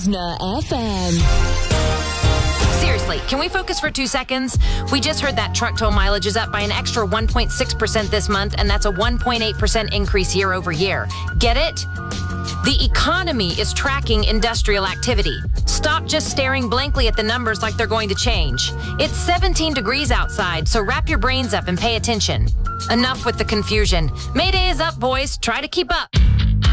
Ravna FM. Seriously, can we focus for 2 seconds? We just heard that truck toll mileage is up by an extra 1.6% this month, and that's a 1.8% increase year over year. Get it? The economy is tracking industrial activity. Stop just staring blankly at the numbers like they're going to change. It's 17 degrees outside, so wrap your brains up and pay attention. Enough with the confusion. Mayday is up, boys. Try to keep up.